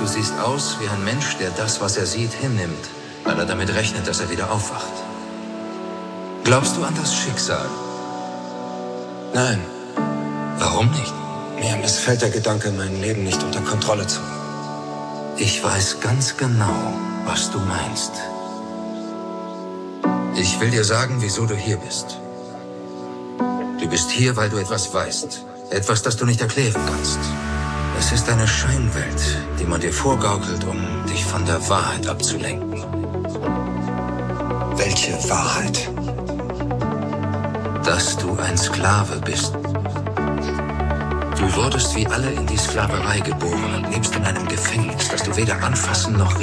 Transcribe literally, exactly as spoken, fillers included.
siehst aus wie ein Mensch, der das, was er sieht, hinnimmt, weil er damit rechnet, dass er wieder aufwacht. Glaubst du an das Schicksal? Nein, Warum nicht? mir missfällt der Gedanke, mein Leben nicht unter Kontrolle zu haben. Ich weiß ganz genau, was du meinst. Ich will dir sagen, wieso du hier bist. Du bist hier, weil du etwas weißt. Etwas, das du nicht erklären kannst. Es ist eine Scheinwelt, die man dir vorgaukelt, um dich von der Wahrheit abzulenken. Welche Wahrheit? Dass du ein Sklave bist. Du wurdest wie alle in die Sklaverei geboren und lebst in einem Gefängnis, das du weder anfassen noch